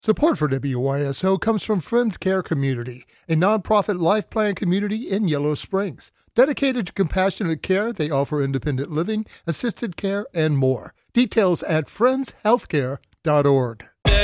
Support for WYSO comes from Friends Care Community, a nonprofit life plan community in Yellow Springs. Dedicated to compassionate care, they offer independent living, assisted care, and more. Details at friendshealthcare.org.